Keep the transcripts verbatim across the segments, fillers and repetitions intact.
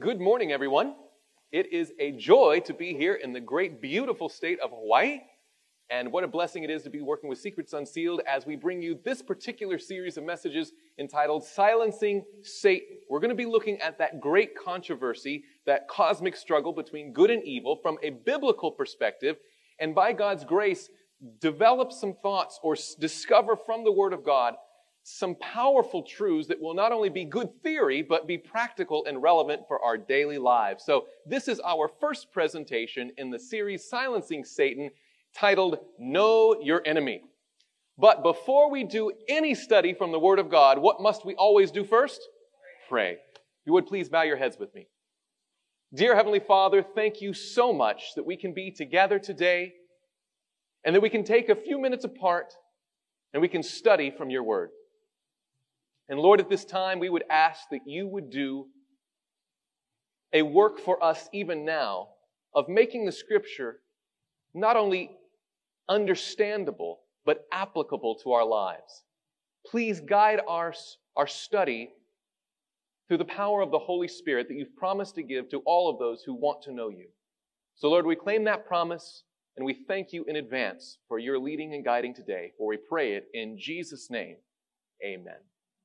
Good morning, everyone. It is a joy to be here in the great, beautiful state of Hawaii. And what a blessing it is to be working with Secrets Unsealed as we bring you this particular series of messages entitled Silencing Satan. We're going to be looking at that great controversy, that cosmic struggle between good and evil from a biblical perspective, and by God's grace, develop some thoughts or discover from the Word of God some powerful truths that will not only be good theory, but be practical and relevant for our daily lives. So this is our first presentation in the series Silencing Satan, titled Know Your Enemy. But before we do any study from the Word of God, what must we always do first? Pray. If you would please bow your heads with me. Dear Heavenly Father, thank you so much that we can be together today and that we can take a few minutes apart and we can study from your Word. And Lord, at this time, we would ask that you would do a work for us even now of making the Scripture not only understandable, but applicable to our lives. Please guide our, our study through the power of the Holy Spirit that you've promised to give to all of those who want to know you. So Lord, we claim that promise and we thank you in advance for your leading and guiding today, for we pray it in Jesus' name. Amen.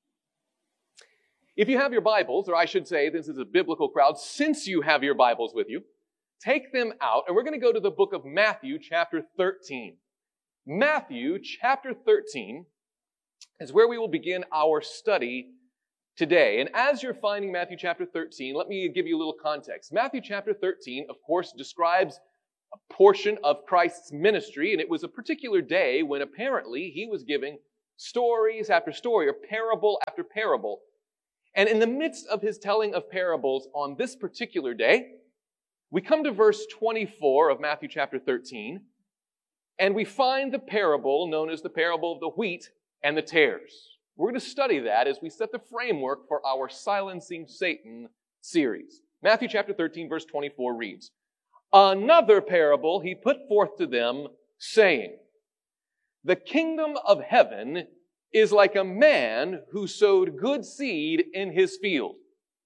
If you have your Bibles, or I should say this is a biblical crowd, since you have your Bibles with you, take them out, and we're going to go to the book of Matthew, chapter thirteen. Matthew, chapter thirteen, is where we will begin our study today. And as you're finding Matthew, chapter thirteen, let me give you a little context. Matthew, chapter thirteen, of course, describes a portion of Christ's ministry, and it was a particular day when apparently he was giving stories after story, or parable after parable. And in the midst of his telling of parables on this particular day, we come to verse twenty-four of Matthew chapter thirteen, and we find the parable known as the parable of the wheat and the tares. We're going to study that as we set the framework for our Silencing Satan series. Matthew chapter thirteen, verse twenty-four reads, "Another parable he put forth to them, saying, The kingdom of heaven is like a man who sowed good seed in his field.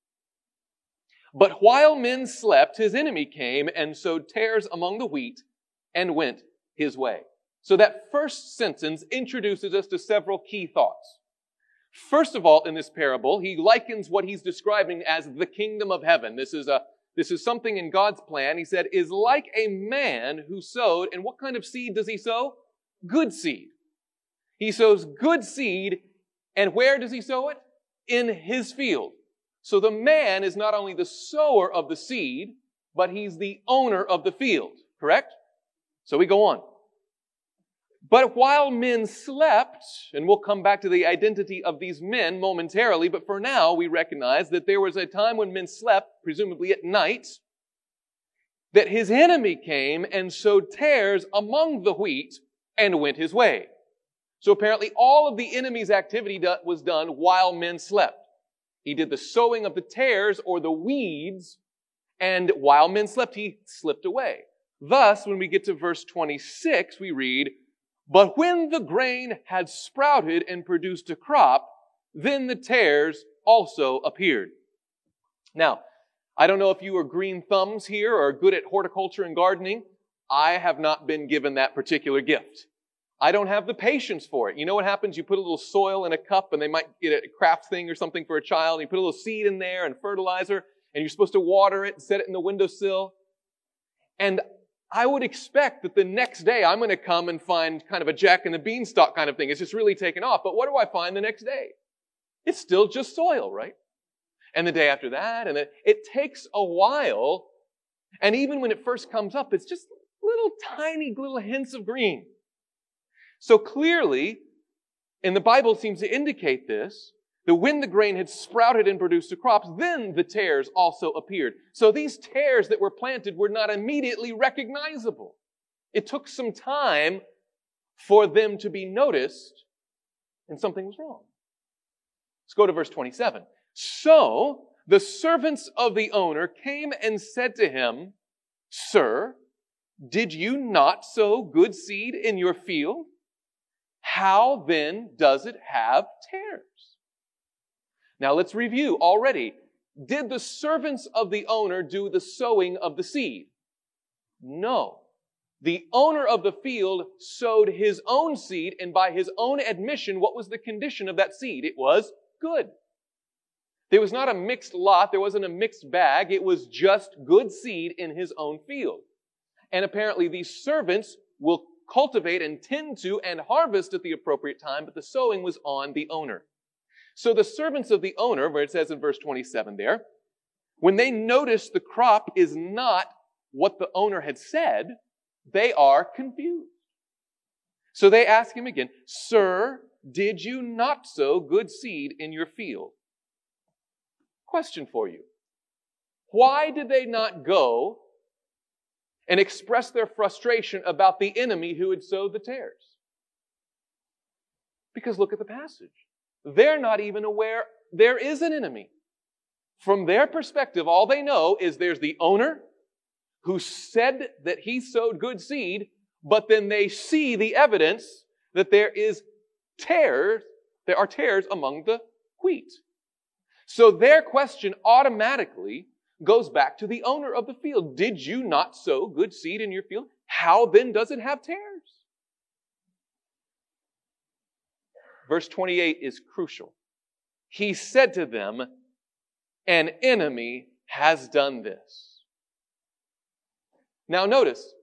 But while men slept, his enemy came and sowed tares among the wheat and went his way." So that first sentence introduces us to several key thoughts. First of all, in this parable, he likens what he's describing as the kingdom of heaven. This is a This is something in God's plan, he said, is like a man who sowed. And what kind of seed does he sow? Good seed. He sows good seed, and where does he sow it? In his field. So the man is not only the sower of the seed, but he's the owner of the field, correct? So we go on. "But while men slept," and we'll come back to the identity of these men momentarily, but for now we recognize that there was a time when men slept, presumably at night, that his enemy came and sowed tares among the wheat and went his way. So apparently all of the enemy's activity was done while men slept. He did the sowing of the tares or the weeds, and while men slept, he slipped away. Thus, when we get to verse twenty-six, we read, "But when the grain had sprouted and produced a crop, then the tares also appeared." Now, I don't know if you are green thumbs here or good at horticulture and gardening. I have not been given that particular gift. I don't have the patience for it. You know what happens? You put a little soil in a cup, and they might get a craft thing or something for a child, and you put a little seed in there and fertilizer, and you're supposed to water it and set it in the windowsill. And I would expect that the next day I'm going to come and find kind of a Jack and the Beanstalk kind of thing. It's just really taken off. But what do I find the next day? It's still just soil, right? And the day after that, and it, it takes a while. And even when it first comes up, it's just little tiny little hints of green. So clearly, and the Bible seems to indicate this, that when the grain had sprouted and produced the crops, then the tares also appeared. So these tares that were planted were not immediately recognizable. It took some time for them to be noticed, and something was wrong. Let's go to verse twenty-seven. "So the servants of the owner came and said to him, 'Sir, did you not sow good seed in your field? How then does it have tares?'" Now let's review already. did the servants of the owner do the sowing of the seed? No. The owner of the field sowed his own seed, and by his own admission, what was the condition of that seed? It was good. There was not a mixed lot. There wasn't a mixed bag. It was just good seed in his own field. And apparently these servants will cultivate and tend to and harvest at the appropriate time, but the sowing was on the owner. So the servants of the owner, where it says in verse twenty-seven there, when they notice the crop is not what the owner had said, they are confused. So they ask him again, "Sir, did you not sow good seed in your field?" Question for you. Why did they not go and express their frustration about the enemy who had sowed the tares? Because look at the passage. They're not even aware there is an enemy. From their perspective, all they know is there's the owner who said that he sowed good seed, but then they see the evidence that there is tares, there are tares among the wheat. So their question automatically goes back to the owner of the field. Did you not sow good seed in your field? How then does it have tares? Verse twenty-eight is crucial. He said to them, "An enemy has done this." Now notice,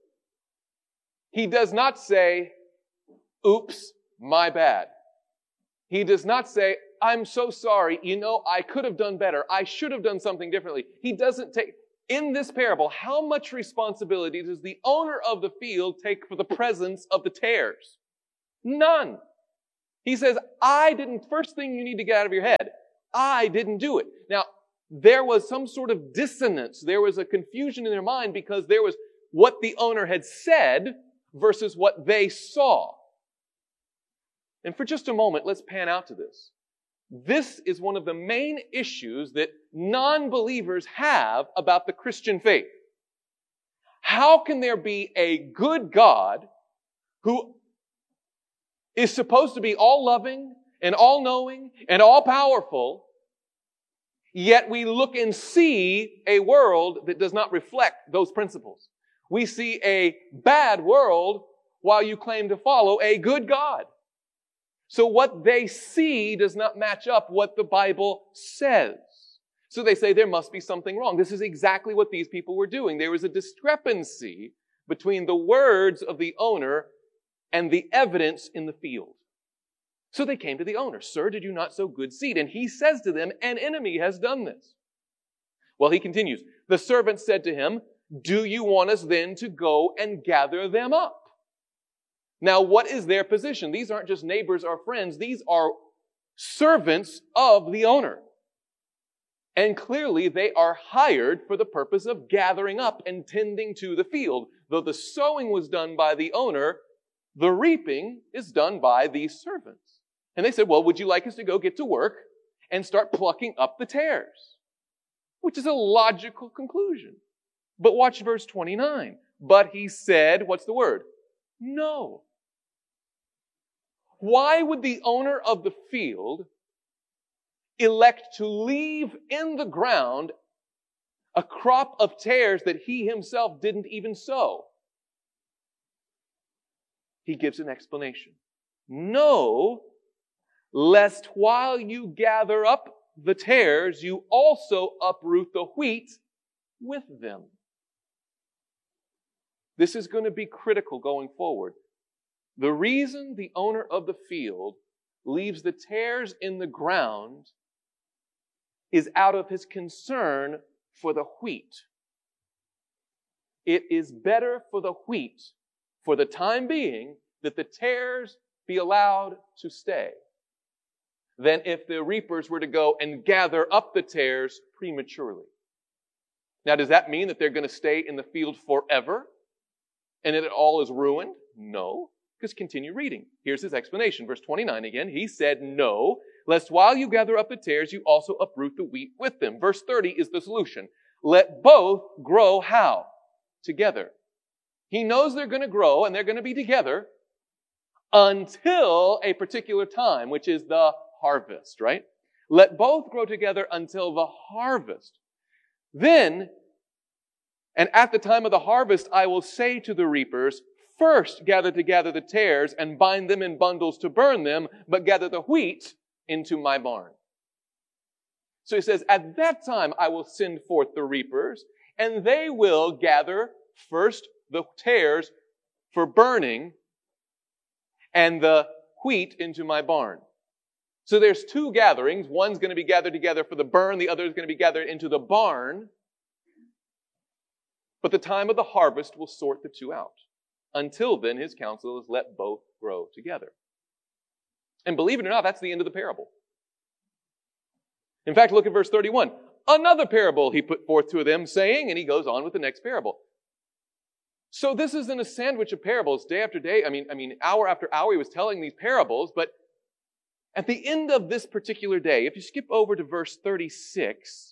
he does not say, "Oops, my bad." He does not say, "I'm so sorry, you know, I could have done better. I should have done something differently." He doesn't take, in this parable, how much responsibility does the owner of the field take for the presence of the tares? None. He says, I didn't, first thing you need to get out of your head, I didn't do it. Now, there was some sort of dissonance. There was a confusion in their mind because there was what the owner had said versus what they saw. And for just a moment, let's pan out to this. This is one of the main issues that non-believers have about the Christian faith. How can there be a good God who is supposed to be all-loving and all-knowing and all-powerful, yet we look and see a world that does not reflect those principles? We see a bad world while you claim to follow a good God. So what they see does not match up what the Bible says. So they say there must be something wrong. This is exactly what these people were doing. There was a discrepancy between the words of the owner and the evidence in the field. So they came to the owner. "Sir, did you not sow good seed?" And he says to them, "An enemy has done this." Well, he continues. The servant said to him, "Do you want us then to go and gather them up?" Now, what is their position? These aren't just neighbors or friends. These are servants of the owner. And clearly, they are hired for the purpose of gathering up and tending to the field. Though the sowing was done by the owner, the reaping is done by these servants. And they said, "Well, would you like us to go get to work and start plucking up the tares?" Which is a logical conclusion. But watch verse twenty-nine. But he said, what's the word? No. Why would the owner of the field elect to leave in the ground a crop of tares that he himself didn't even sow? He gives an explanation. "No, lest while you gather up the tares, you also uproot the wheat with them." This is going to be critical going forward. The reason the owner of the field leaves the tares in the ground is out of his concern for the wheat. It is better for the wheat, for the time being, that the tares be allowed to stay than if the reapers were to go and gather up the tares prematurely. Now, does that mean that they're going to stay in the field forever and that it all is ruined? No. Because continue reading. Here's his explanation. Verse twenty-nine again. He said, "No, lest while you gather up the tares, you also uproot the wheat with them." Verse thirty is the solution. Let both grow how? Together. He knows they're going to grow and they're going to be together until a particular time, which is the harvest, right? Let both grow together until the harvest. Then, and at the time of the harvest, I will say to the reapers, first gather together the tares and bind them in bundles to burn them, but gather the wheat into my barn. So he says, at that time I will send forth the reapers, and they will gather first the tares for burning and the wheat into my barn. So there's two gatherings. One's going to be gathered together for the burn. The other is going to be gathered into the barn. But the time of the harvest will sort the two out. Until then, his counsel is let both grow together. And believe it or not, that's the end of the parable. In fact, look at verse thirty-one. Another parable he put forth to them, saying, and he goes on with the next parable. So this isn't a sandwich of parables day after day. I mean, I mean, hour after hour he was telling these parables, but at the end of this particular day, if you skip over to verse thirty-six,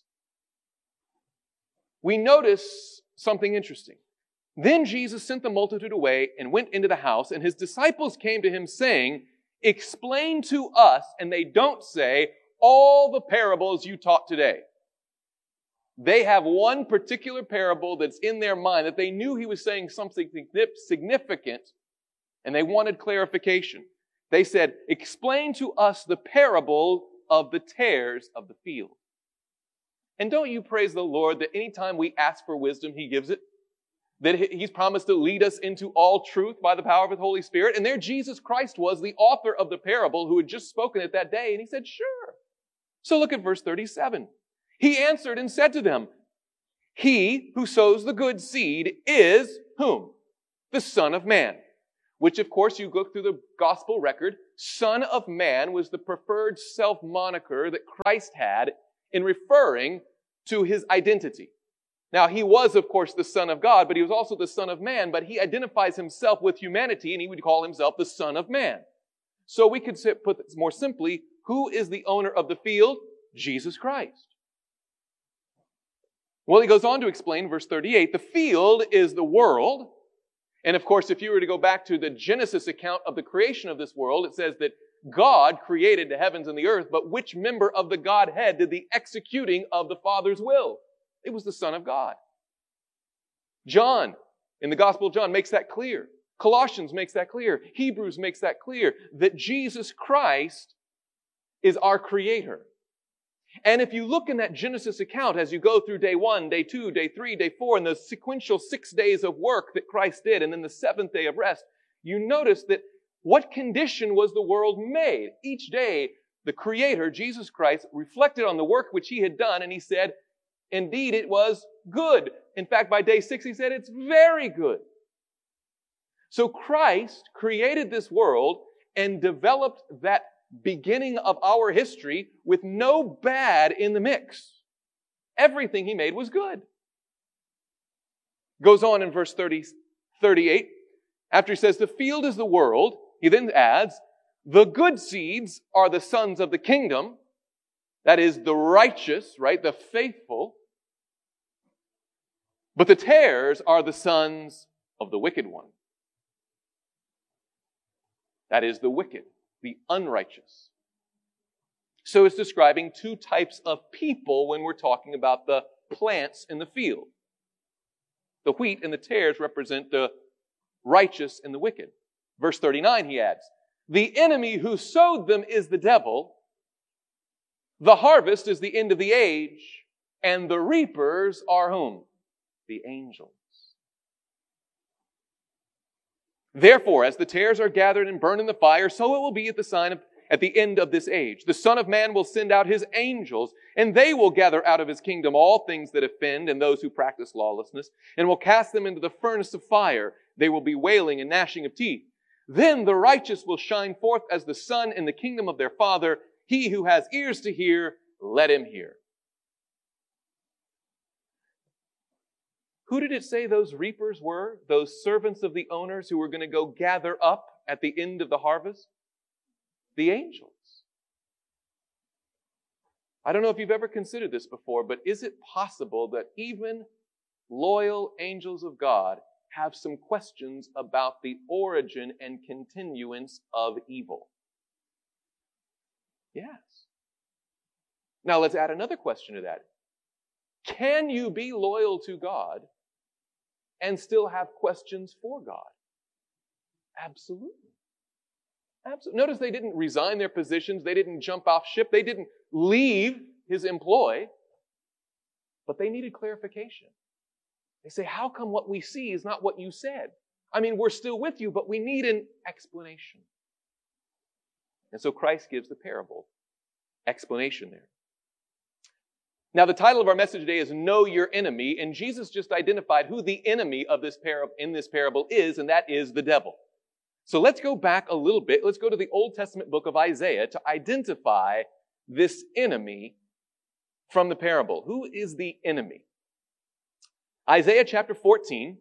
we notice something interesting. Then Jesus sent the multitude away and went into the house, and his disciples came to him saying, explain to us, and they don't say, all the parables you taught today. They have one particular parable that's in their mind that they knew he was saying something significant, and they wanted clarification. They said, explain to us the parable of the tares of the field. And don't you praise the Lord that anytime we ask for wisdom, he gives it? That he's promised to lead us into all truth by the power of the Holy Spirit. And there Jesus Christ was, the author of the parable, who had just spoken it that day. And he said, sure. So look at verse thirty-seven. He answered and said to them, he who sows the good seed is whom? The Son of Man. Which, of course, you look through the gospel record, Son of Man was the preferred self-moniker that Christ had in referring to his identity. Now, he was, of course, the Son of God, but he was also the Son of Man, but he identifies himself with humanity, and he would call himself the Son of Man. So we could put this more simply, who is the owner of the field? Jesus Christ. Well, he goes on to explain, verse thirty-eight, the field is the world. And of course, if you were to go back to the Genesis account of the creation of this world, it says that God created the heavens and the earth, but which member of the Godhead did the executing of the Father's will? It was the Son of God. John, in the Gospel of John, makes that clear. Colossians makes that clear. Hebrews makes that clear, that Jesus Christ is our Creator. And if you look in that Genesis account as you go through day one, day two, day three, day four, and the sequential six days of work that Christ did, and then the seventh day of rest, you notice that what condition was the world made? Each day, the Creator, Jesus Christ, reflected on the work which he had done, and he said, indeed, it was good. In fact, by day six, he said, it's very good. So Christ created this world and developed that beginning of our history with no bad in the mix. Everything he made was good. Goes on in verse thirty, thirty-eight. After he says, the field is the world, he then adds, the good seeds are the sons of the kingdom. That is the righteous, right? The faithful. But the tares are the sons of the wicked one. That is the wicked, the unrighteous. So it's describing two types of people when we're talking about the plants in the field. The wheat and the tares represent the righteous and the wicked. Verse thirty-nine, he adds, the enemy who sowed them is the devil. The harvest is the end of the age, and the reapers are whom? The angels. Therefore, as the tares are gathered and burned in the fire, so it will be at the sign of, at the end of this age. The Son of Man will send out his angels, and they will gather out of his kingdom all things that offend and those who practice lawlessness, and will cast them into the furnace of fire. They will be wailing and gnashing of teeth. Then the righteous will shine forth as the sun in the kingdom of their Father. He who has ears to hear, let him hear. Who did it say those reapers were? Those servants of the owners who were going to go gather up at the end of the harvest? The angels. I don't know if you've ever considered this before, but is it possible that even loyal angels of God have some questions about the origin and continuance of evil? Yes. Now let's add another question to that. Can you be loyal to God and still have questions for God? Absolutely. Absolutely. Notice they didn't resign their positions. They didn't jump off ship. They didn't leave his employ. But they needed clarification. They say, how come what we see is not what you said? I mean, we're still with you, but we need an explanation. And so Christ gives the parable explanation there. Now, the title of our message today is Know Your Enemy, and Jesus just identified who the enemy of this parable in this parable is, and that is the devil. So let's go back a little bit. Let's go to the Old Testament book of Isaiah to identify this enemy from the parable. Who is the enemy? Isaiah chapter fourteen.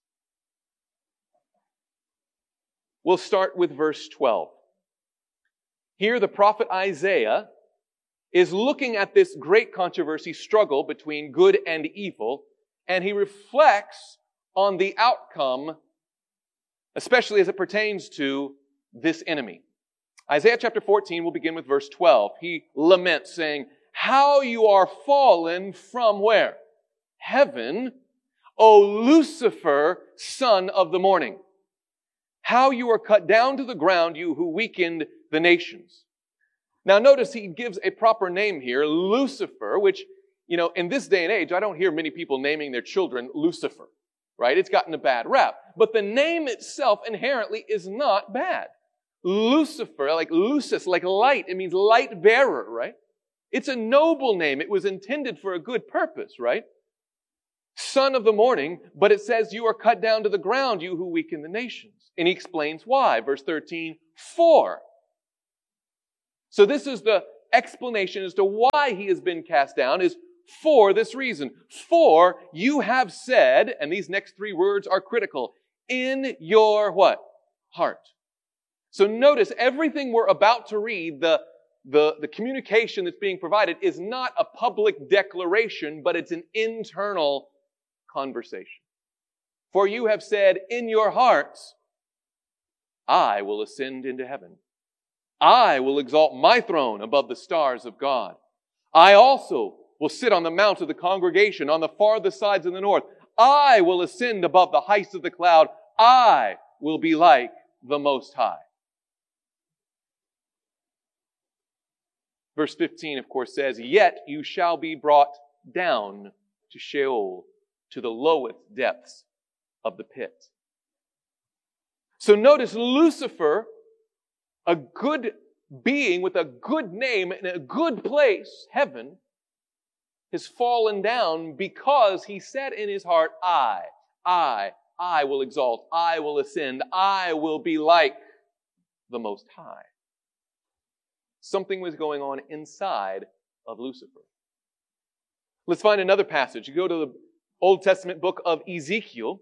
We'll start with verse twelve. Here the prophet Isaiah is looking at this great controversy struggle between good and evil, and he reflects on the outcome, especially as it pertains to this enemy. Isaiah chapter fourteen, we'll begin with verse twelve. He laments, saying, how you are fallen from where? Heaven, O Lucifer, son of the morning. How you are cut down to the ground, you who weakened the nations. Now notice he gives a proper name here, Lucifer, which, you know, in this day and age, I don't hear many people naming their children Lucifer, right? It's gotten a bad rap. But the name itself inherently is not bad. Lucifer, like lucis, like light, it means light bearer, right? It's a noble name. It was intended for a good purpose, right? Son of the morning, but it says you are cut down to the ground, you who weaken the nations. And he explains why. Verse thirteen, for. So this is the explanation as to why he has been cast down, is for this reason. For you have said, and these next three words are critical, in your what? Heart. So notice everything we're about to read, the The, the communication that's being provided is not a public declaration, but it's an internal conversation. For you have said in your hearts, I will ascend into heaven. I will exalt my throne above the stars of God. I also will sit on the mount of the congregation on the farthest sides of the north. I will ascend above the heights of the cloud. I will be like the Most High. Verse fifteen, of course, says, yet you shall be brought down to Sheol, to the lowest depths of the pit. So notice Lucifer, a good being with a good name in a good place, heaven, has fallen down because he said in his heart, I, I, I will exalt, I will ascend, I will be like the Most High. Something was going on inside of Lucifer. Let's find another passage. You go to the Old Testament book of Ezekiel.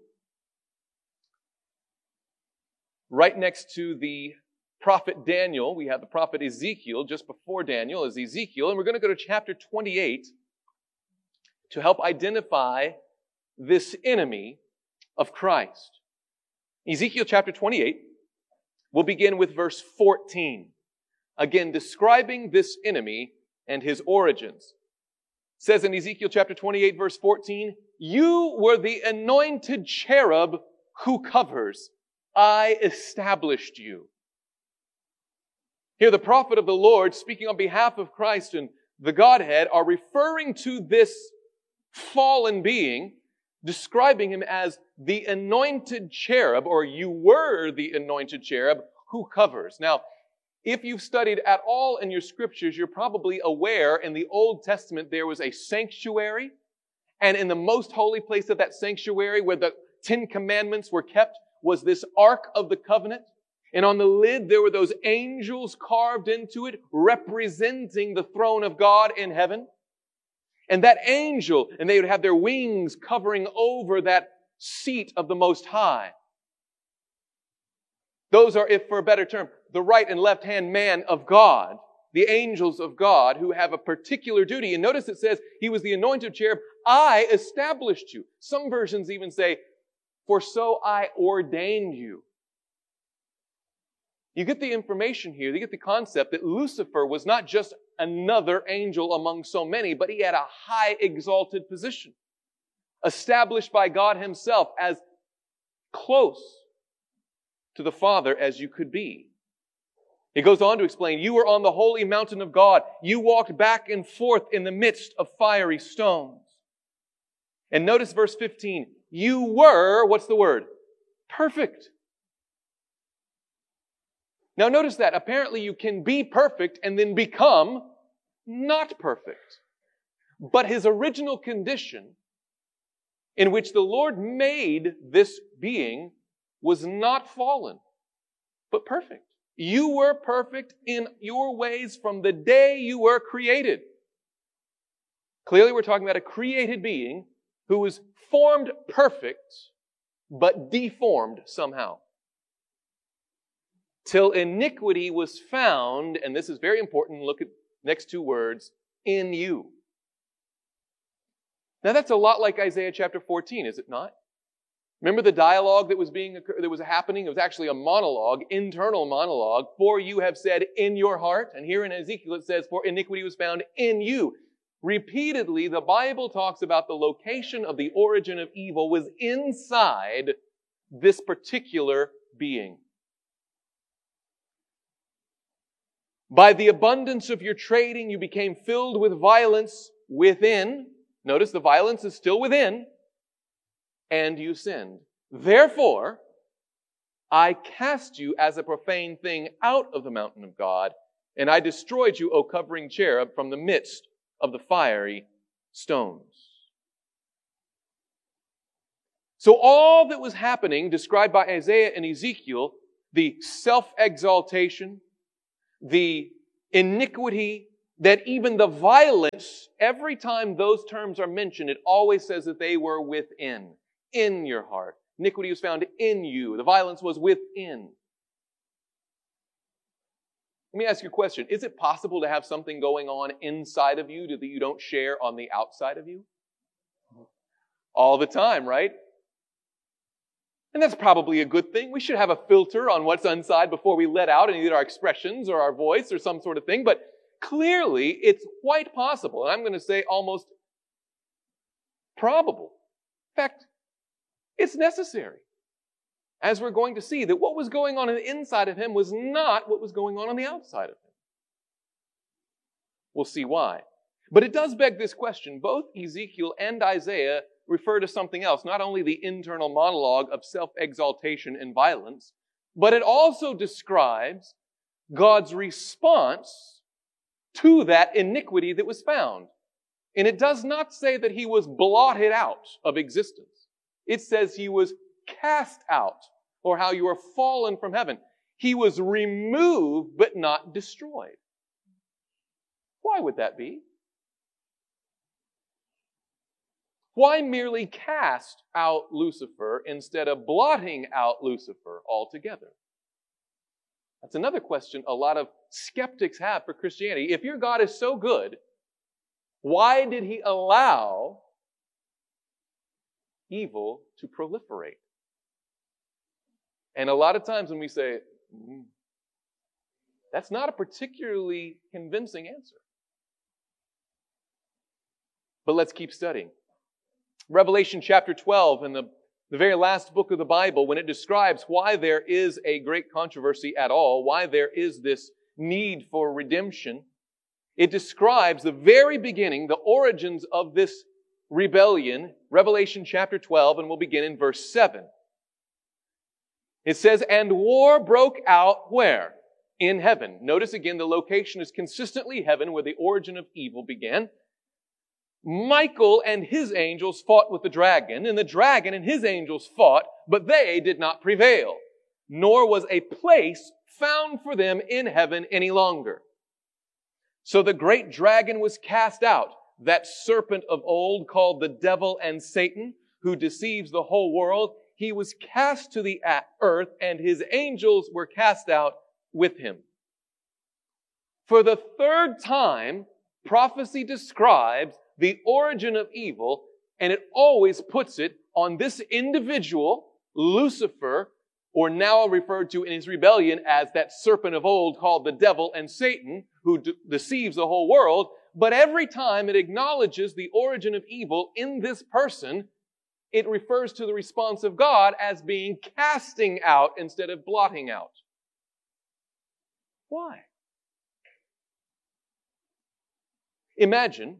Right next to the prophet Daniel, we have the prophet Ezekiel. Just before Daniel is Ezekiel. And we're going to go to chapter twenty-eight to help identify this enemy of Christ. Ezekiel chapter twenty-eight, we'll begin with verse fourteen. Again, describing this enemy and his origins. It says in Ezekiel chapter twenty-eight, verse fourteen, you were the anointed cherub who covers. I established you. Here, the prophet of the Lord, speaking on behalf of Christ and the Godhead, are referring to this fallen being, describing him as the anointed cherub, or you were the anointed cherub who covers. Now, if you've studied at all in your scriptures, you're probably aware in the Old Testament there was a sanctuary, and in the most holy place of that sanctuary where the Ten Commandments were kept was this Ark of the Covenant. And on the lid there were those angels carved into it representing the throne of God in heaven. And that angel, and they would have their wings covering over that seat of the Most High. Those are, if for a better term, the right and left hand man of God, the angels of God who have a particular duty. And notice it says, he was the anointed cherub. I established you. Some versions even say, for so I ordained you. You get the information here, you get the concept that Lucifer was not just another angel among so many, but he had a high exalted position, established by God himself as close to the Father as you could be. He goes on to explain, you were on the holy mountain of God. You walked back and forth in the midst of fiery stones. And notice verse fifteen. You were, what's the word? Perfect. Now notice that. Apparently you can be perfect and then become not perfect. But his original condition in which the Lord made this being was not fallen, but perfect. You were perfect in your ways from the day you were created. Clearly we're talking about a created being who was formed perfect, but deformed somehow. Till iniquity was found, and this is very important, look at next two words, in you. Now that's a lot like Isaiah chapter fourteen, is it not? Remember the dialogue that was being that was happening? It was actually a monologue, internal monologue. For you have said in your heart, and here in Ezekiel it says, for iniquity was found in you. Repeatedly, the Bible talks about the location of the origin of evil was inside this particular being. By the abundance of your trading, you became filled with violence within. Notice the violence is still within. And you sinned. Therefore, I cast you as a profane thing out of the mountain of God, and I destroyed you, O covering cherub, from the midst of the fiery stones. So all that was happening, described by Isaiah and Ezekiel, the self-exaltation, the iniquity, that even the violence, every time those terms are mentioned, it always says that they were within, in your heart. Iniquity was found in you. The violence was within. Let me ask you a question. Is it possible to have something going on inside of you that you don't share on the outside of you? All the time, right? And that's probably a good thing. We should have a filter on what's inside before we let out either our expressions or our voice or some sort of thing. But clearly, it's quite possible, and I'm going to say almost probable. In fact, it's necessary, as we're going to see, that what was going on on the inside of him was not what was going on on the outside of him. We'll see why. But it does beg this question. Both Ezekiel and Isaiah refer to something else, not only the internal monologue of self-exaltation and violence, but it also describes God's response to that iniquity that was found. And it does not say that he was blotted out of existence. It says he was cast out, or how you were fallen from heaven. He was removed, but not destroyed. Why would that be? Why merely cast out Lucifer instead of blotting out Lucifer altogether? That's another question a lot of skeptics have for Christianity. If your God is so good, why did he allow evil to proliferate? And a lot of times when we say, mm, that's not a particularly convincing answer. But let's keep studying. Revelation chapter twelve, in the, the very last book of the Bible, when it describes why there is a great controversy at all, why there is this need for redemption, it describes the very beginning, the origins of this rebellion, Revelation chapter twelve, and we'll begin in verse seven. It says, and war broke out where? In heaven. Notice again, the location is consistently heaven, where the origin of evil began. Michael and his angels fought with the dragon, and the dragon and his angels fought, but they did not prevail, nor was a place found for them in heaven any longer. So the great dragon was cast out, that serpent of old called the devil and Satan, who deceives the whole world. He was cast to the earth, and his angels were cast out with him. For the third time, prophecy describes the origin of evil, and it always puts it on this individual, Lucifer, or now referred to in his rebellion as that serpent of old called the devil and Satan, who de- deceives the whole world. But every time it acknowledges the origin of evil in this person, it refers to the response of God as being casting out instead of blotting out. Why? Imagine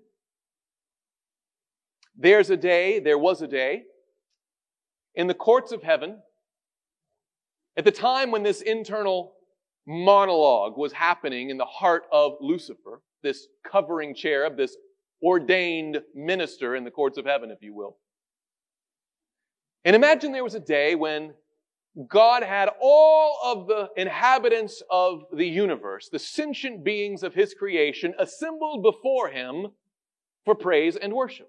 there's a day, there was a day, in the courts of heaven, at the time when this internal monologue was happening in the heart of Lucifer, this covering cherub, this ordained minister in the courts of heaven, if you will. And imagine there was a day when God had all of the inhabitants of the universe, the sentient beings of His creation, assembled before Him for praise and worship.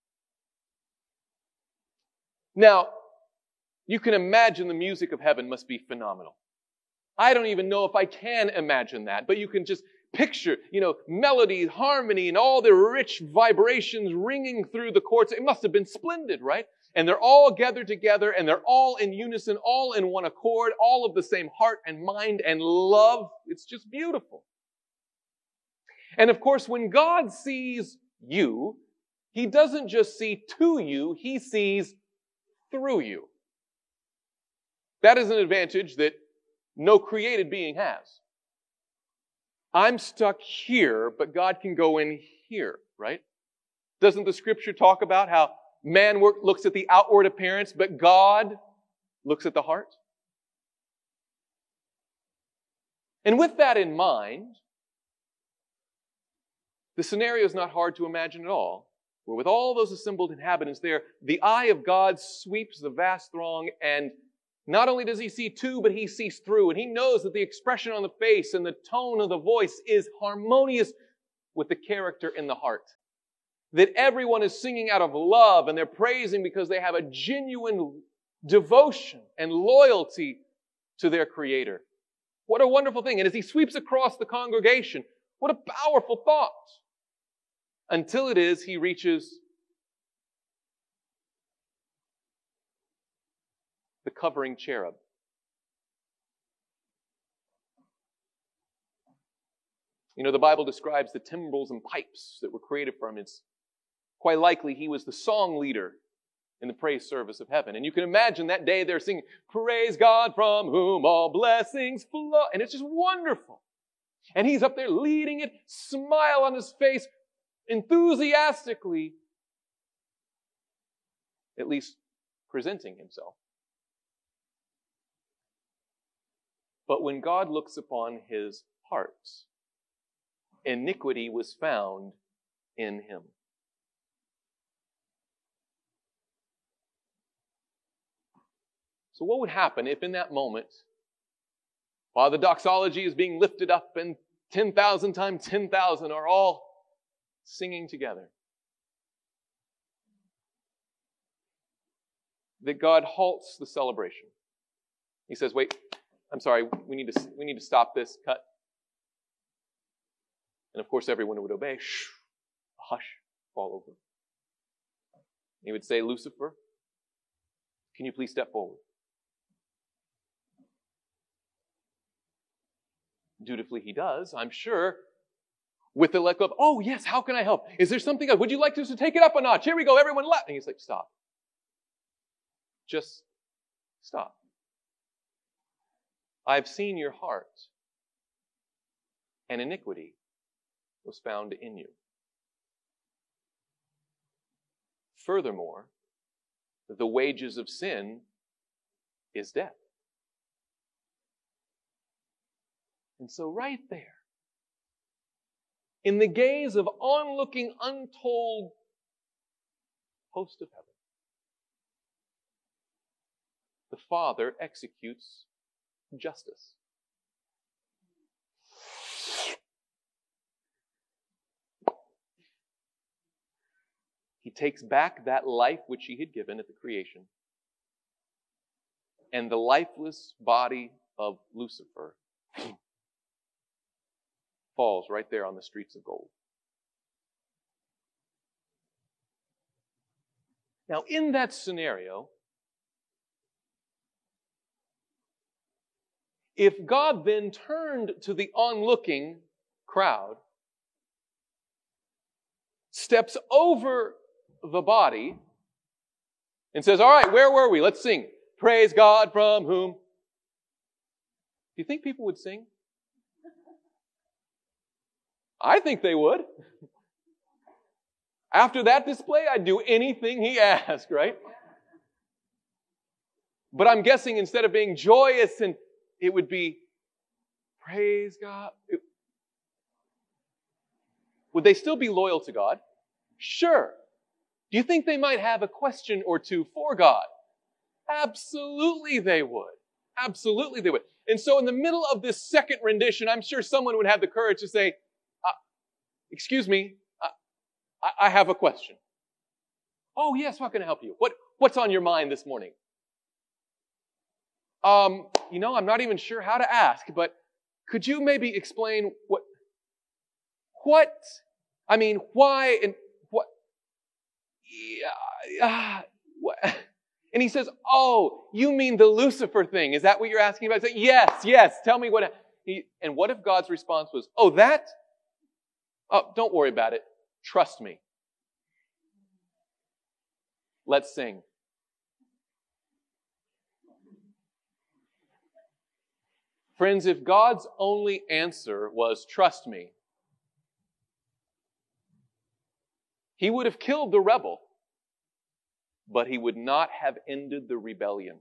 Now, you can imagine the music of heaven must be phenomenal. I don't even know if I can imagine that, but you can just picture, you know, melody, harmony, and all the rich vibrations ringing through the courts. It must have been splendid, right? And they're all gathered together, and they're all in unison, all in one accord, all of the same heart and mind and love. It's just beautiful. And of course, when God sees you, He doesn't just see to you, He sees through you. That is an advantage that no created being has. I'm stuck here, but God can go in here, right? Doesn't the scripture talk about how man work, looks at the outward appearance, but God looks at the heart? And with that in mind, the scenario is not hard to imagine at all. Where with all those assembled inhabitants there, the eye of God sweeps the vast throng, and not only does He see to, but He sees through. And He knows that the expression on the face and the tone of the voice is harmonious with the character in the heart. That everyone is singing out of love, and they're praising because they have a genuine devotion and loyalty to their Creator. What a wonderful thing. And as He sweeps across the congregation, what a powerful thought. Until it is He reaches the covering cherub. You know, the Bible describes the timbrels and pipes that were created for Him. It's quite likely He was the song leader in the praise service of heaven. And you can imagine that day they're singing, "Praise God from whom all blessings flow." And it's just wonderful. And He's up there leading it, smile on His face, enthusiastically, at least presenting Himself. But when God looks upon His heart, iniquity was found in Him. So what would happen if in that moment, while the doxology is being lifted up and ten thousand times ten thousand are all singing together, that God halts the celebration? He says, "Wait, I'm sorry, we need to, we need to stop this, cut." And of course everyone would obey. Shh, a hush, fall over. He would say, "Lucifer, can you please step forward?" Dutifully he does, I'm sure, with the let go of, "Oh yes, how can I help? Is there something else? Would you like us to take it up a notch? Here we go, everyone left." And he's like, "Stop. Just stop. I've seen your heart, and iniquity was found in you. Furthermore, the wages of sin is death." And so right there, in the gaze of onlooking, untold host of heaven, the Father executes justice. He takes back that life which He had given at the creation, and the lifeless body of Lucifer falls right there on the streets of gold. Now, in that scenario, If God then turned to the onlooking crowd, steps over the body, and says, all right, where were we? Let's sing. Praise God from whom? Do you think people would sing? I think they would. After that display, I'd do anything he asked, right? But I'm guessing instead of being joyous, and it would be, praise God. It, would they still be loyal to God? Sure. Do you think they might have a question or two for God? Absolutely they would. Absolutely they would. And so in the middle of this second rendition, I'm sure someone would have the courage to say, uh, excuse me, uh, I, I have a question. Oh yes, how can I help you? What, what's on your mind this morning? Um, you know, I'm not even sure how to ask, but could you maybe explain what, what, I mean, why and what, yeah, uh, what? And he says, oh, you mean the Lucifer thing. Is that what you're asking about? I say, yes, yes, tell me what, he, and what if God's response was, oh, that? Oh, don't worry about it. Trust me. Let's sing. Friends, if God's only answer was, trust me, he would have killed the rebel, but he would not have ended the rebellion.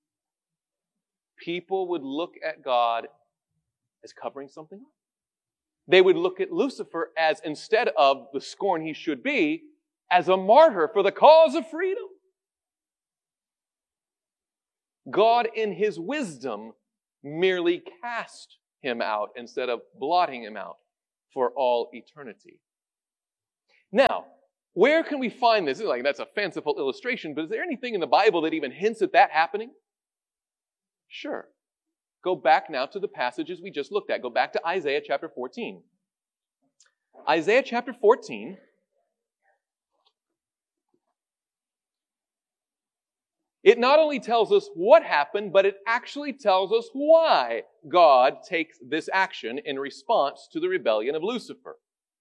People would look at God as covering something up. They would look at Lucifer as, instead of the scorn he should be, as a martyr for the cause of freedom. God, in his wisdom, merely cast him out instead of blotting him out for all eternity. Now, where can we find this? Like, that's a fanciful illustration, but is there anything in the Bible that even hints at that happening? Sure. Go back now to the passages we just looked at. Go back to Isaiah chapter fourteen. Isaiah chapter fourteen. It not only tells us what happened, but it actually tells us why God takes this action in response to the rebellion of Lucifer.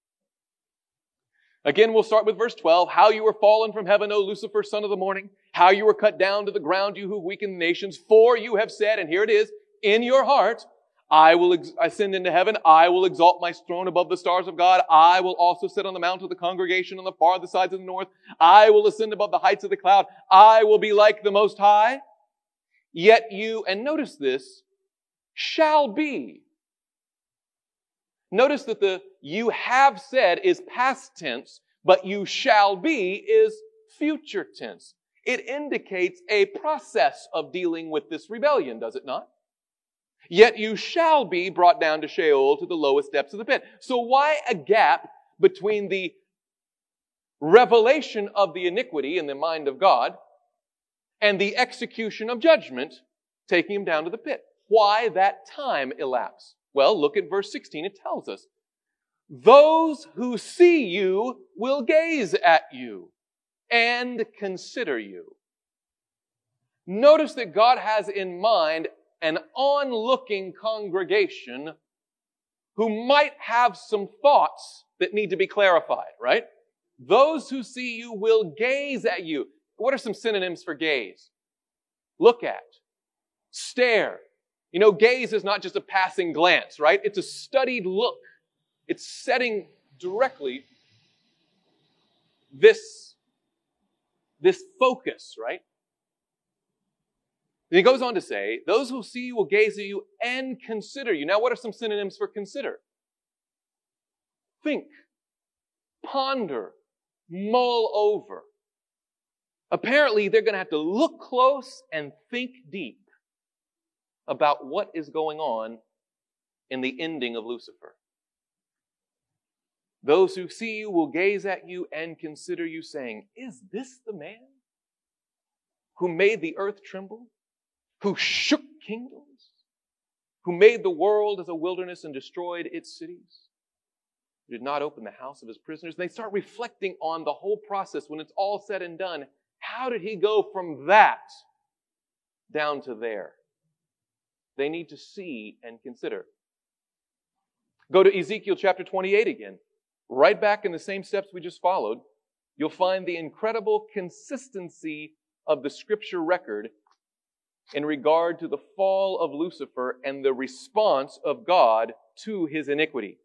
Again, we'll start with verse twelve. How you were fallen from heaven, O Lucifer, son of the morning. How you were cut down to the ground, you who weaken the nations. For you have said, and here it is, in your heart, I will ex- ascend into heaven. I will exalt my throne above the stars of God. I will also sit on the mount of the congregation on the farthest sides of the north. I will ascend above the heights of the cloud. I will be like the Most High. Yet you, and notice this, shall be. Notice that the you have said is past tense, but you shall be is future tense. It indicates a process of dealing with this rebellion, does it not? Yet you shall be brought down to Sheol, to the lowest depths of the pit. So why a gap between the revelation of the iniquity in the mind of God and the execution of judgment, taking him down to the pit? Why that time elapse? Well, look at verse sixteen. It tells us, those who see you will gaze at you and consider you. Notice that God has in mind an onlooking congregation who might have some thoughts that need to be clarified, right? Those who see you will gaze at you. What are some synonyms for gaze? Look at, stare. You know, gaze is not just a passing glance, right? It's a studied look. It's setting directly this, this focus, right? And he goes on to say, those who see you will gaze at you and consider you. Now, what are some synonyms for consider? Think, ponder, mull over. Apparently, they're going to have to look close and think deep about what is going on in the ending of Lucifer. Those who see you will gaze at you and consider you, saying, is this the man who made the earth tremble? Who shook kingdoms, who made the world as a wilderness and destroyed its cities, who did not open the house of his prisoners. And they start reflecting on the whole process when it's all said and done. How did he go from that down to there? They need to see and consider. Go to Ezekiel chapter twenty-eight again. Right back in the same steps we just followed, you'll find the incredible consistency of the scripture record in regard to the fall of Lucifer and the response of God to his iniquity.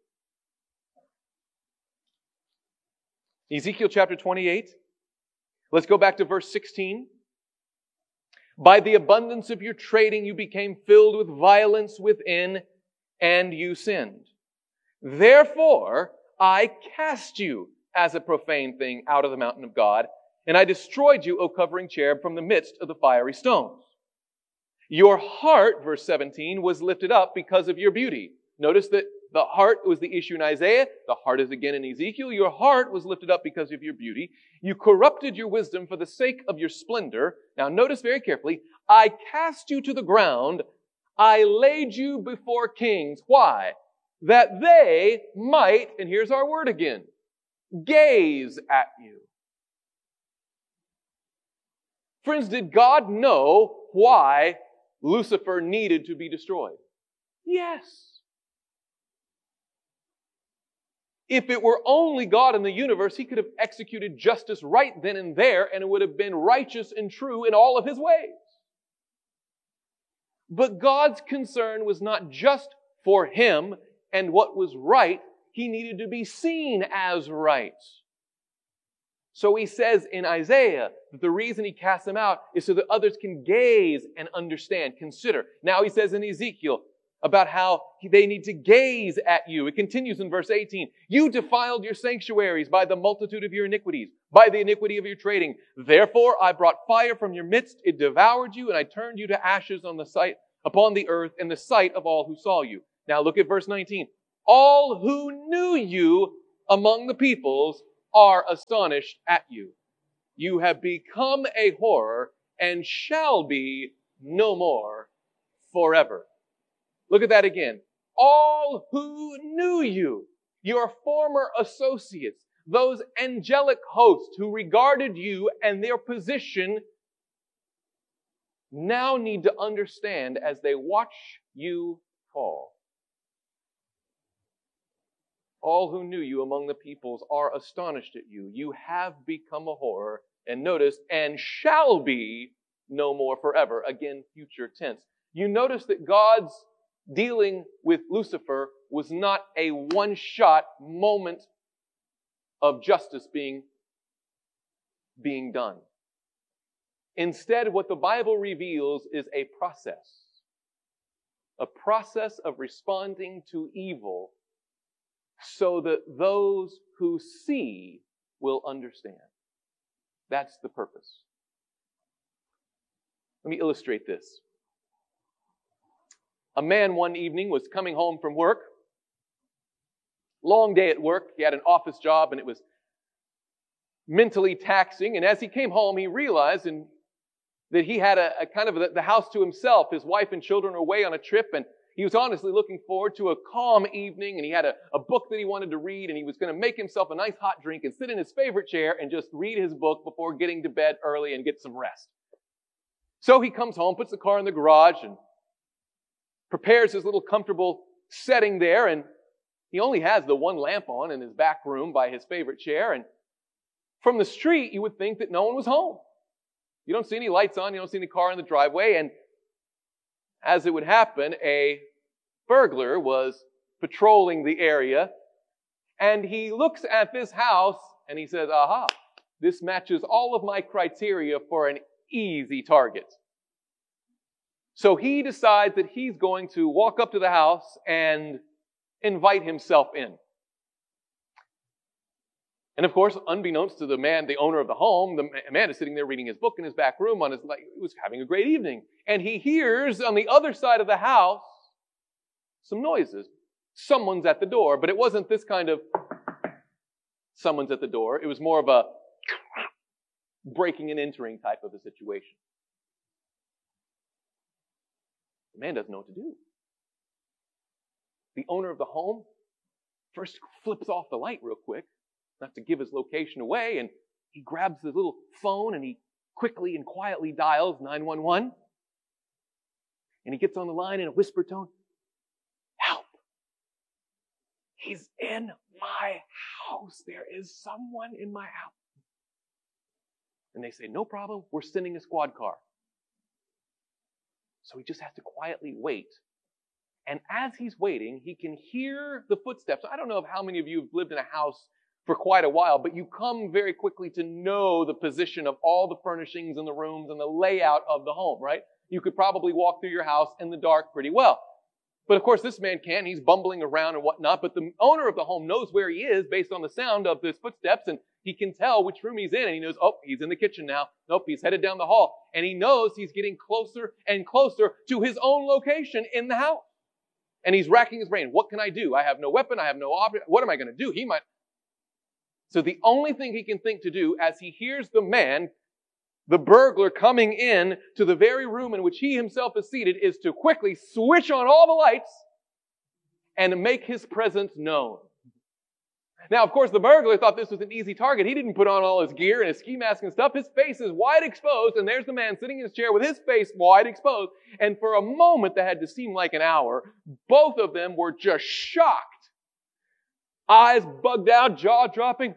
Ezekiel chapter twenty-eight. Let's go back to verse sixteen. By the abundance of your trading, you became filled with violence within, and you sinned. Therefore, I cast you as a profane thing out of the mountain of God, and I destroyed you, O covering cherub, from the midst of the fiery stones. Your heart, verse seventeen, was lifted up because of your beauty. Notice that the heart was the issue in Isaiah. The heart is again in Ezekiel. Your heart was lifted up because of your beauty. You corrupted your wisdom for the sake of your splendor. Now notice very carefully, I cast you to the ground. I laid you before kings. Why? That they might, and here's our word again, gaze at you. Friends, did God know why Lucifer needed to be destroyed? Yes. If it were only God in the universe, He could have executed justice right then and there, and it would have been righteous and true in all of His ways. But God's concern was not just for Him and what was right. He needed to be seen as right. So He says in Isaiah that the reason He casts them out is so that others can gaze and understand, consider. Now He says in Ezekiel about how they need to gaze at you. It continues in verse eighteen. You defiled your sanctuaries by the multitude of your iniquities, by the iniquity of your trading. Therefore I brought fire from your midst. It devoured you, and I turned you to ashes on the sight, upon the earth in the sight of all who saw you. Now look at verse nineteen. All who knew you among the peoples are astonished at you. You have become a horror and shall be no more forever. Look at that again. All who knew you, your former associates, those angelic hosts who regarded you and their position, now need to understand as they watch you fall. All who knew you among the peoples are astonished at you. You have become a horror, and notice, and shall be no more forever. Again, future tense. You notice that God's dealing with Lucifer was not a one-shot moment of justice being, being done. Instead, what the Bible reveals is a process. A process of responding to evil so that those who see will understand. That's the purpose. Let me illustrate this. A man one evening was coming home from work. Long day at work. He had an office job and it was mentally taxing. And as he came home, he realized and, that he had a, a kind of a, the house to himself. His wife and children were away on a trip, and he was honestly looking forward to a calm evening, and he had a, a book that he wanted to read, and he was going to make himself a nice hot drink and sit in his favorite chair and just read his book before getting to bed early and get some rest. So he comes home, puts the car in the garage, and prepares his little comfortable setting there, and he only has the one lamp on in his back room by his favorite chair, and from the street you would think that no one was home. You don't see any lights on, you don't see any car in the driveway, and as it would happen, a burglar was patrolling the area, and he looks at this house and he says, aha, this matches all of my criteria for an easy target. So he decides that he's going to walk up to the house and invite himself in. And of course, unbeknownst to the man, the owner of the home, the man is sitting there reading his book in his back room on his, like, he was having a great evening. And he hears on the other side of the house some noises. Someone's at the door, but it wasn't this kind of someone's at the door. It was more of a breaking and entering type of a situation. The man doesn't know what to do. The owner of the home first flips off the light real quick, not to give his location away, and he grabs his little phone and he quickly and quietly dials nine one one. And he gets on the line in a whispered tone. Help! He's in my house. There is someone in my house. And they say, no problem, we're sending a squad car. So he just has to quietly wait. And as he's waiting, he can hear the footsteps. I don't know of how many of you have lived in a house for quite a while, but you come very quickly to know the position of all the furnishings in the rooms and the layout of the home, right? You could probably walk through your house in the dark pretty well. But of course, this man can't. He's bumbling around and whatnot. But the owner of the home knows where he is based on the sound of his footsteps, and he can tell which room he's in. And he knows, oh, he's in the kitchen now. Nope, he's headed down the hall. And he knows he's getting closer and closer to his own location in the house. And he's racking his brain. What can I do? I have no weapon. I have no object. What am I going to do? He might. So the only thing he can think to do as he hears the man, the burglar, coming in to the very room in which he himself is seated, is to quickly switch on all the lights and make his presence known. Now, of course, the burglar thought this was an easy target. He didn't put on all his gear and his ski mask and stuff. His face is wide exposed, and there's the man sitting in his chair with his face wide exposed. And for a moment that had to seem like an hour, both of them were just shocked. Eyes bugged out, jaw dropping.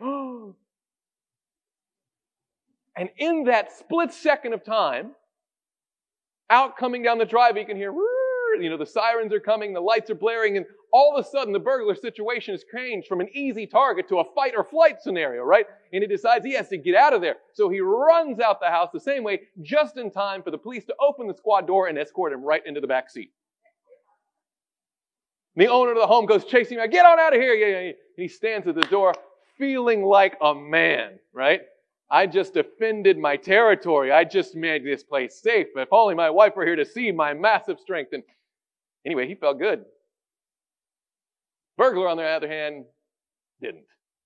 And in that split second of time, out coming down the drive, you can hear, you know, the sirens are coming, the lights are blaring, and all of a sudden the burglar situation has changed from an easy target to a fight or flight scenario, right? And he decides he has to get out of there. So he runs out the house the same way, just in time for the police to open the squad door and escort him right into the back seat. The owner of the home goes chasing him, get on out of here. Yeah, yeah, yeah. And he stands at the door feeling like a man, right? I just defended my territory. I just made this place safe. If only my wife were here to see my massive strength. And anyway, he felt good. Burglar, on the other hand, didn't.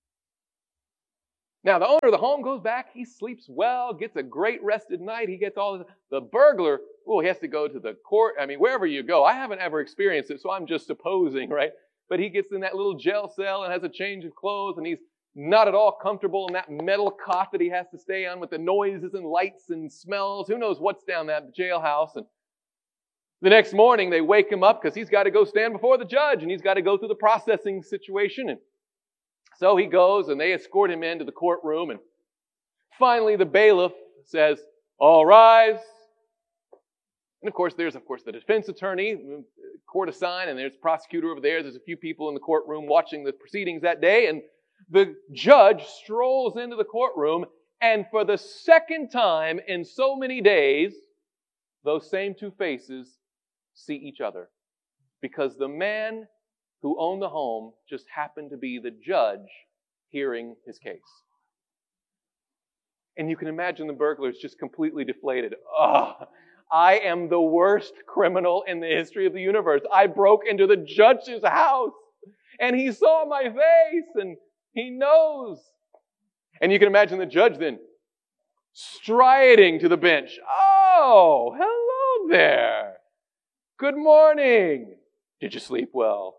Now, the owner of the home goes back. He sleeps well, gets a great rested night. He gets all this. The burglar, oh, he has to go to the court. I mean, wherever you go. I haven't ever experienced it, so I'm just supposing, right? But he gets in that little jail cell and has a change of clothes, and he's not at all comfortable in that metal cot that he has to stay on with the noises and lights and smells. Who knows what's down that jailhouse. And the next morning, they wake him up because he's got to go stand before the judge, and he's got to go through the processing situation. And so he goes, and they escort him into the courtroom. And finally, the bailiff says, all rise. And of course, there's, of course, the defense attorney, court assigned, and there's the prosecutor over there. There's a few people in the courtroom watching the proceedings that day. And the judge strolls into the courtroom, and for the second time in so many days, those same two faces see each other. Because the man who owned the home just happened to be the judge hearing his case. And you can imagine the burglar's just completely deflated. Oh, I am the worst criminal in the history of the universe. I broke into the judge's house, and he saw my face, and he knows. And you can imagine the judge then striding to the bench. Oh, hello there. Good morning. Did you sleep well?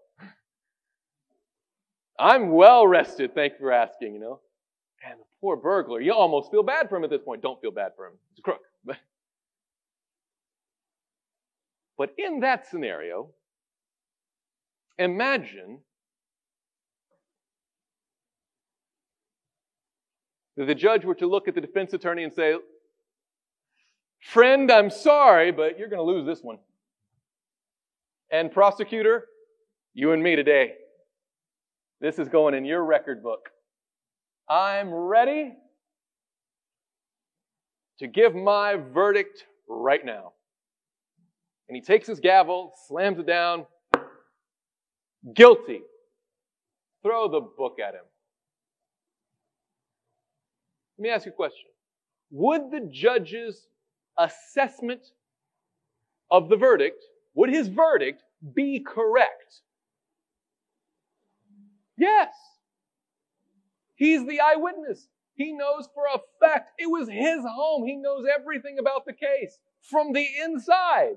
I'm well rested. Thank you for asking, you know. And the poor burglar, you almost feel bad for him at this point. Don't feel bad for him. He's a crook. But, but in that scenario, imagine that the judge were to look at the defense attorney and say, friend, I'm sorry, but you're going to lose this one. And prosecutor, you and me today. This is going in your record book. I'm ready to give my verdict right now. And he takes his gavel, slams it down. Guilty. Throw the book at him. Let me ask you a question. Would the judge's assessment of the verdict, would his verdict be correct? Yes. He's the eyewitness. He knows for a fact it was his home. He knows everything about the case from the inside.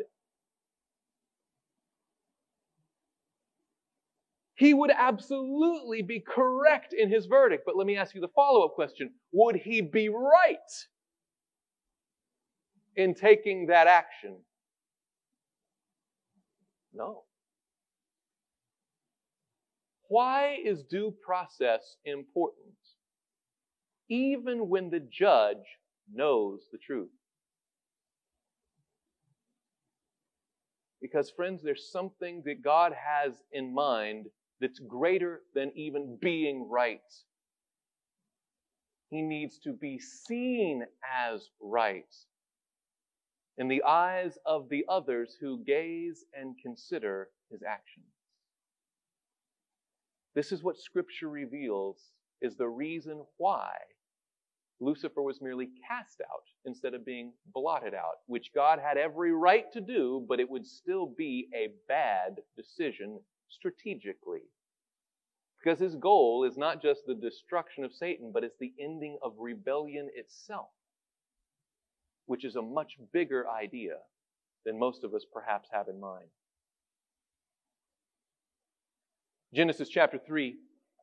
He would absolutely be correct in his verdict. But let me ask you the follow-up question. Would he be right in taking that action? No. Why is due process important? Even when the judge knows the truth. Because, friends, there's something that God has in mind that's greater than even being right. He needs to be seen as right in the eyes of the others who gaze and consider his actions. This is what Scripture reveals is the reason why Lucifer was merely cast out instead of being blotted out, which God had every right to do, but it would still be a bad decision strategically. Because his goal is not just the destruction of Satan, but it's the ending of rebellion itself, which is a much bigger idea than most of us perhaps have in mind. Genesis chapter three.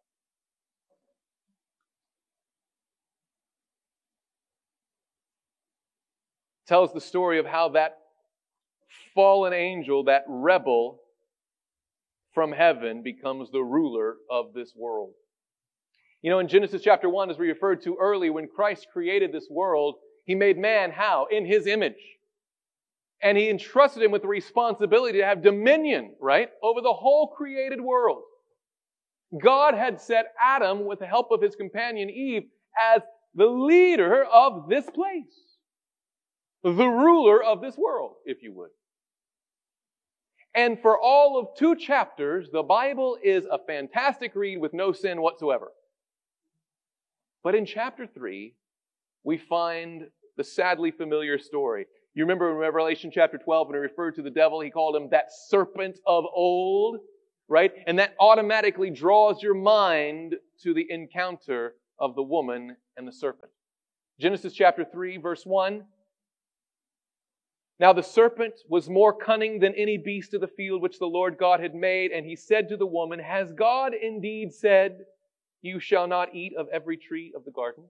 Tells the story of how that fallen angel, that rebel from heaven, becomes the ruler of this world. You know, in Genesis chapter one, as we referred to early, when Christ created this world, He made man how? In His image. And He entrusted him with the responsibility to have dominion, right, over the whole created world. God had set Adam, with the help of his companion Eve, as the leader of this place. The ruler of this world, if you would. And for all of two chapters, the Bible is a fantastic read with no sin whatsoever. But in chapter three, we find the sadly familiar story. You remember in Revelation chapter twelve, when he referred to the devil, he called him that serpent of old, right? And that automatically draws your mind to the encounter of the woman and the serpent. Genesis chapter three, verse one. Now the serpent was more cunning than any beast of the field which the Lord God had made, and he said to the woman, Has God indeed said, You shall not eat of every tree of the garden?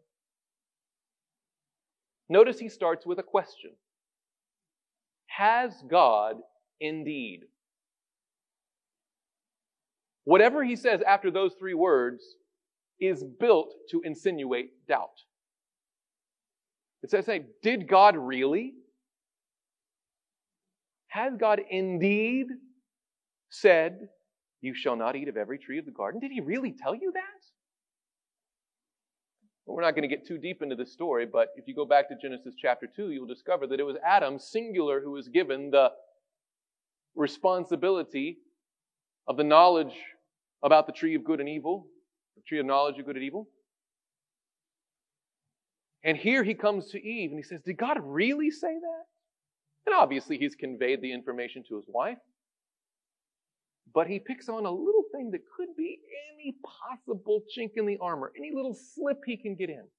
Notice he starts with a question. Has God indeed? Whatever he says after those three words is built to insinuate doubt. It says, say, did God really? Has God indeed said, You shall not eat of every tree of the garden? Did He really tell you that? Well, we're not going to get too deep into this story, but if you go back to Genesis chapter two, you'll discover that it was Adam, singular, who was given the responsibility of the knowledge about the tree of good and evil, the tree of knowledge of good and evil. And here he comes to Eve and he says, Did God really say that? And obviously he's conveyed the information to his wife. But he picks on a little thing that could be any possible chink in the armor, any little slip he can get in.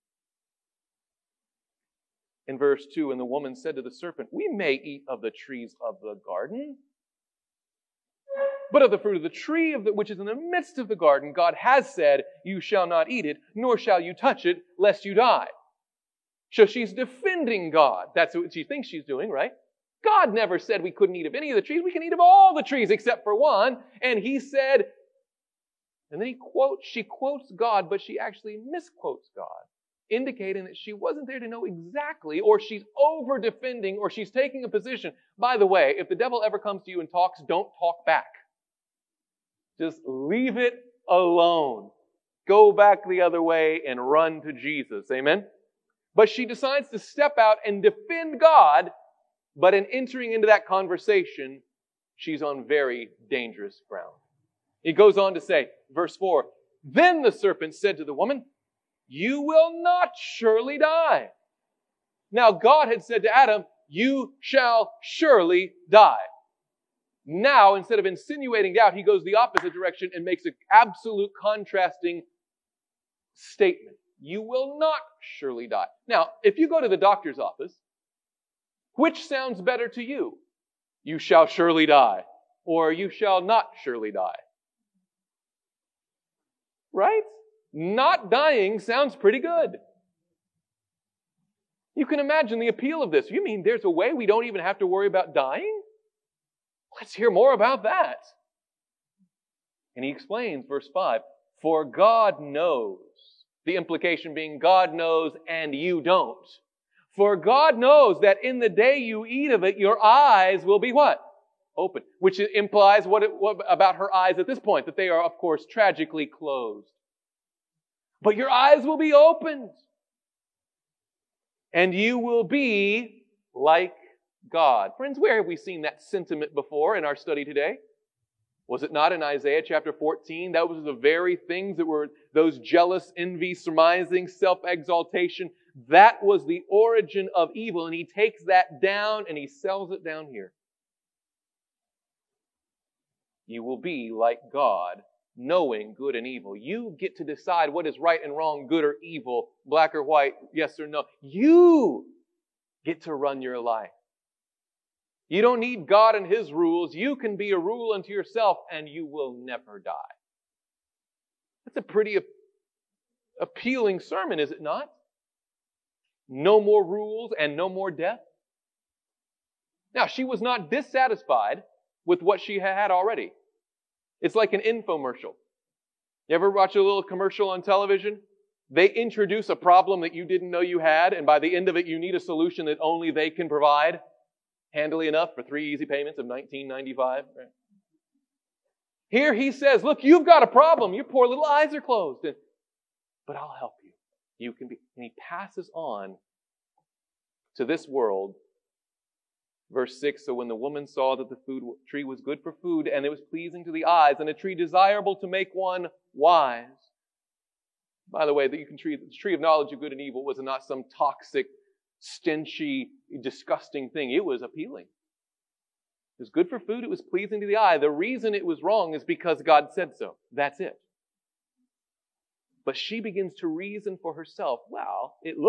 In verse two, and the woman said to the serpent, We may eat of the trees of the garden, but of the fruit of the tree of the, which is in the midst of the garden, God has said, You shall not eat it, nor shall you touch it, lest you die. So she's defending God. That's what she thinks she's doing, right? God never said we couldn't eat of any of the trees. We can eat of all the trees except for one. And He said, and then he quotes, she quotes God, but she actually misquotes God, indicating that she wasn't there to know exactly, or she's over-defending, or she's taking a position. By the way, if the devil ever comes to you and talks, don't talk back. Just leave it alone. Go back the other way and run to Jesus. Amen? But she decides to step out and defend God. But in entering into that conversation, she's on very dangerous ground. He goes on to say, verse four, Then the serpent said to the woman, You will not surely die. Now God had said to Adam, You shall surely die. Now, instead of insinuating doubt, he goes the opposite direction and makes an absolute contrasting statement. You will not surely die. Now, if you go to the doctor's office, which sounds better to you? You shall surely die, or you shall not surely die. Right? Not dying sounds pretty good. You can imagine the appeal of this. You mean there's a way we don't even have to worry about dying? Let's hear more about that. And he explains, verse five, for God knows. The implication being God knows and you don't. For God knows that in the day you eat of it, your eyes will be what? Open. Which implies what, it, what about her eyes at this point? That they are, of course, tragically closed. But your eyes will be opened. And you will be like God. Friends, where have we seen that sentiment before in our study today? Was it not in Isaiah chapter fourteen? That was the very things that were those jealous, envy, surmising, self-exaltation. That was the origin of evil, and he takes that down and he sells it down here. You will be like God, knowing good and evil. You get to decide what is right and wrong, good or evil, black or white, yes or no. You get to run your life. You don't need God and His rules. You can be a rule unto yourself and you will never die. That's a pretty appealing sermon, is it not? No more rules and no more death. Now, she was not dissatisfied with what she had already. It's like an infomercial. You ever watch a little commercial on television? They introduce a problem that you didn't know you had, and by the end of it, you need a solution that only they can provide. Handily enough for three easy payments of nineteen ninety-five. Right? Here he says, look, you've got a problem. Your poor little eyes are closed. And, but I'll help you. You can be. And he passes on to this world. Verse six, so when the woman saw that the food tree was good for food, and it was pleasing to the eyes, and a tree desirable to make one wise. By the way, that you can tree, the tree of knowledge of good and evil was not some toxic, stenchy, disgusting thing. It was appealing. It was good for food. It was pleasing to the eye. The reason it was wrong is because God said so. That's it. But she begins to reason for herself. Well, it looks